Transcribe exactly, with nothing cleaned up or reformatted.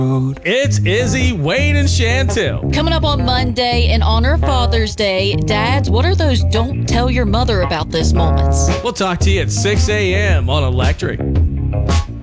It's Izzy, Wade, and Chantel. Coming up on Monday in honor of Father's Day, dads, what are those don't tell your mother about this moments? We'll talk to you at six a.m. on Electric.